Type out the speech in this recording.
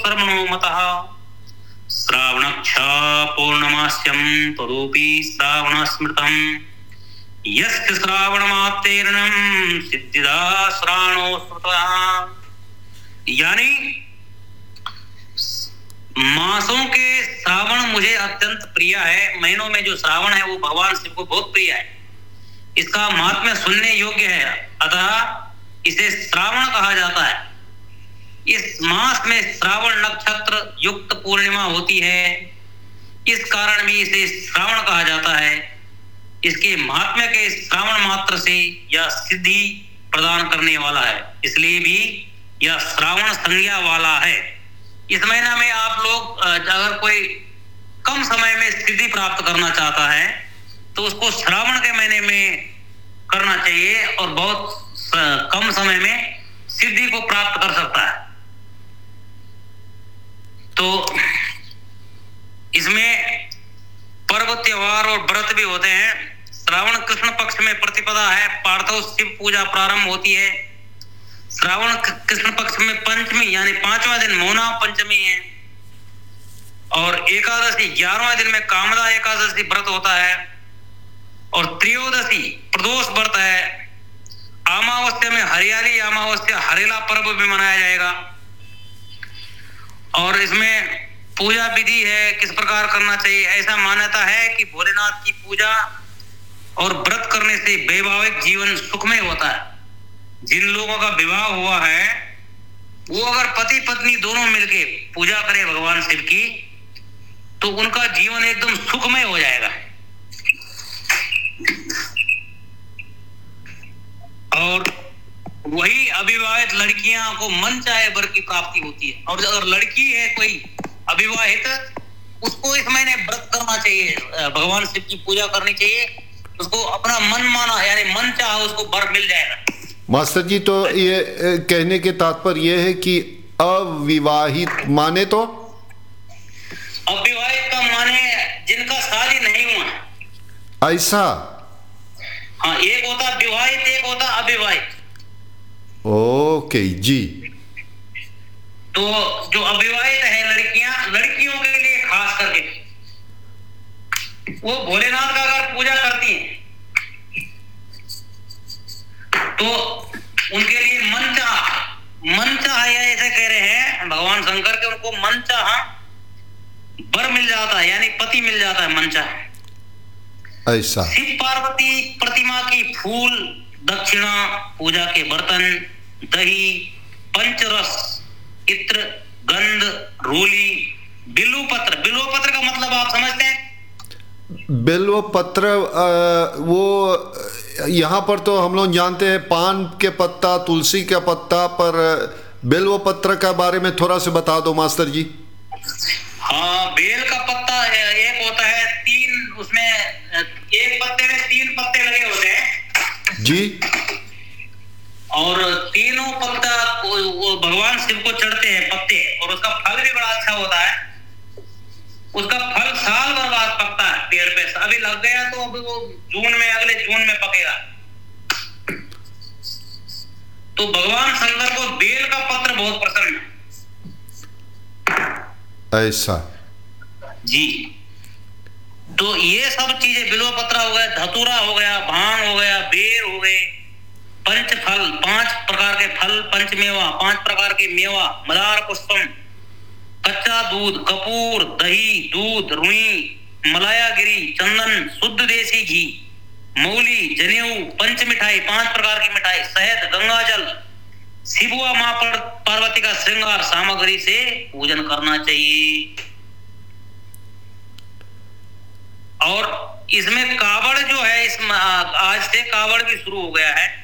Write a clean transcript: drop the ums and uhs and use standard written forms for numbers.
श्रवणो मतः श्रावणक्षा पौर्णमास्यं तदोपि श्रावण स्मृतं यस्य श्रावणमात्रेणं सिद्धिदा श्रावणो स्मृतः। यानी मासों के श्रावण मुझे अत्यंत प्रिय है, महीनों में जो श्रावण है वो भगवान शिव को बहुत प्रिय है, इसका महात्म्य सुनने योग्य है, अतः इसे श्रावण कहा जाता है। इस मास में श्रावण नक्षत्र युक्त पूर्णिमा होती है, इस कारण भी इसे श्रावण कहा जाता है। इसके महात्म्य के श्रावण मात्र से यह सिद्धि प्रदान करने वाला है, इसलिए भी यह श्रावण संज्ञा वाला है। इस महीना में आप लोग अगर कोई कम समय में सिद्धि प्राप्त करना चाहता है तो उसको श्रावण के महीने में करना चाहिए और बहुत कम समय में सिद्धि को प्राप्त कर सकता है। तो इसमें पर्व त्योहार और व्रत भी होते हैं। श्रावण कृष्ण पक्ष में प्रतिपदा है, पार्थव शिव पूजा प्रारंभ होती है। श्रावण कृष्ण पक्ष में पंचमी यानी 5वां दिन मौना पंचमी है और एकादशी 11वां दिन में कामदा एकादशी व्रत होता है और त्रयोदशी प्रदोष व्रत है। अमावस्या में हरियाली अमावस्या हरेला पर्व भी मनाया जाएगा और इसमें पूजा विधि है, किस प्रकार करना चाहिए। ऐसा मान्यता है कि भोलेनाथ की पूजा और व्रत करने से वैवाहिक जीवन सुखमय होता है। जिन लोगों का विवाह हुआ है वो अगर पति पत्नी दोनों मिलके पूजा करें भगवान शिव की तो उनका जीवन एकदम सुखमय हो जाएगा। और वही अविवाहित लड़कियां को मन चाहे वर की प्राप्ति होती है। और अगर लड़की है कोई अविवाहित उसको इस महीने व्रत करना चाहिए, भगवान शिव की पूजा करनी चाहिए, उसको अपना मन माना यानी मन चाहा उसको वर मिल जाएगा। मास्टर जी, तो ये कहने के तात्पर्य ये है कि अविवाहित माने तो अविवाहित का माने जिनका शादी नहीं हुआ, ऐसा। हाँ, एक होता विवाहित एक होता अविवाहित। ओके जी। तो जो अविवाहित है लड़कियों के लिए खास करके वो भोलेनाथ का अगर पूजा करती हैं तो उनके लिए मन चाह ऐसे कह रहे हैं भगवान शंकर के, उनको मन चाह वर मिल जाता है यानी पति मिल जाता है मन चाह। ऐसा। शिव पार्वती प्रतिमा की फूल दक्षिणा, पूजा के बर्तन, दही, पंचरस, इत्र, गंध, रोली, बिल्वपत्र का मतलब आप समझते हैं? बिल्वपत्र वो यहाँ पर तो हम लोग जानते हैं पान के पत्ता, तुलसी का पत्ता, पर बिल्वपत्र का बारे में थोड़ा सा बता दो मास्टर जी। हाँ, बेल का पत्ता एक होता है, उसमें एक पत्ते में 3 पत्ते लगे होते हैं जी, और तीनों पत्ता वो भगवान शिव को चढ़ते हैं पत्ते, और उसका फल भी बड़ा अच्छा होता है। उसका फल साल भर बाद पकता है पेड़ पे। अभी लग गया तो अभी वो अगले जून में पकेगा। तो भगवान शंकर को बेल का पत्र बहुत पसंद है। ऐसा जी। तो ये सब चीजें बिल्वपत्र हो गया, धतूरा हो गया, भांग हो गया, बेर हो गए, पंच फल 5 प्रकार के फल, पंचमेवा 5 प्रकार के मेवा, मदार पुष्पम, कच्चा दूध, कपूर, दही, दूध, रुई, मलायागिरी, चंदन, शुद्ध देसी घी, मौली, जनेऊ, पंच मिठाई 5 प्रकार की मिठाई, शहद, गंगाजल, शिबुआ मां पार्वती का श्रृंगार सामग्री से पूजन करना चाहिए। और इसमें कावड़ जो है, आज से कावड़ भी शुरू हो गया है।